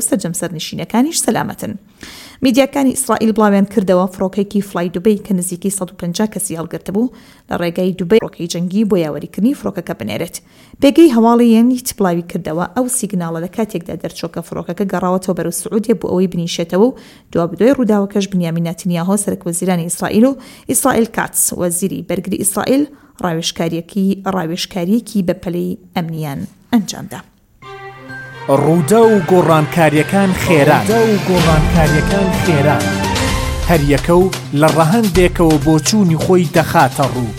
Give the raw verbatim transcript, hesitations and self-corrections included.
سەرجەمسەرنشینەکانیش سەلامەتن. میدیاکانی ئیسرائیل بڵاویان کردەوە فڕۆکەیەکی فلای دوبەی کە نزیکی سەد و پەنجا کەسی هەڵگرتبوو لە ڕێگای دوبەی فڕۆکەی جەنگی بۆ یاوەریکردنی فڕۆکەکە بنێرێت. پێگەی هەواڵی یەنیت بڵاوی کردەوە ئەو سیگناڵە لە کاتێکدا دەرچۆکە فڕۆکەکە گەڕاوەتەوە بەرەو سعودیە بۆ ئەوەی بنیشێتەوە و دوابدوای ڕووداوەکەش بنیامین نەتەنیاهۆ سەرۆکوەزیرانی ئیسرائیل و ئیسرائیل کاتس وەزیری بەرگری ئیسرائیل ڕاوێژکاریەکی ڕاوێژکاریەکی بە پەلەی ئەمنیان ئەنجامدا. ڕوودا و گۆڕانکاریەکان خێران ڕوودا و گۆڕانکاریەکان خێران هەر یەکە و لە ڕەهەندێکەوە بۆ چوونی خۆی دەخاتە ڕوو